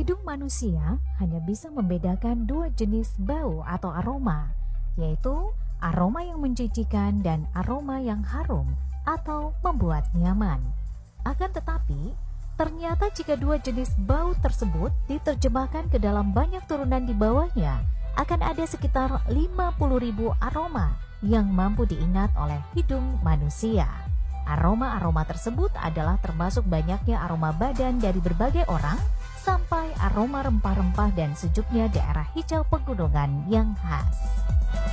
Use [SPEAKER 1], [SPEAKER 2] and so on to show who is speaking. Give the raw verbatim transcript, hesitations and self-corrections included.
[SPEAKER 1] Hidung manusia hanya bisa membedakan dua jenis bau atau aroma, yaitu aroma yang menjijikan dan aroma yang harum atau membuat nyaman. Akan tetapi, ternyata jika dua jenis bau tersebut diterjemahkan ke dalam banyak turunan di bawahnya, akan ada sekitar lima puluh ribu aroma yang mampu diingat oleh hidung manusia. Aroma-aroma tersebut adalah termasuk banyaknya aroma badan dari berbagai orang, sampai aroma rempah-rempah dan sejuknya daerah hijau pegunungan yang khas.